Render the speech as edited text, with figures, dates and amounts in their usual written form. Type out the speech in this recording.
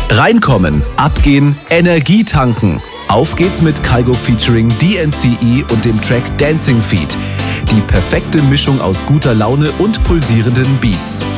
Reinkommen, abgehen, Energie tanken. Auf geht's mit Kygo featuring DNCE und dem Track Dancing Feet. Die perfekte Mischung aus guter Laune und pulsierenden Beats.